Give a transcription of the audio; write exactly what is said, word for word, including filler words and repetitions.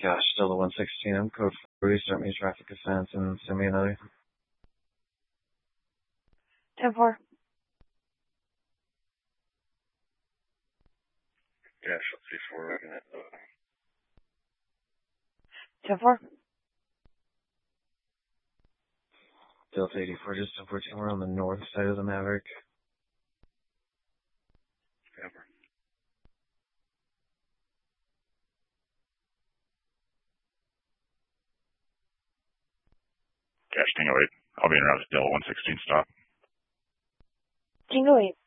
Gosh, still the one sixteen. I'm code four. Restart me traffic offense and send me another. ten four. Dash three four. ten four. Delta eighty-four, just unfortunately, we're on the north side of the Maverick. Ever. Dash Tango eight. I'll be in route to Delta one sixteen stop. Tango eight.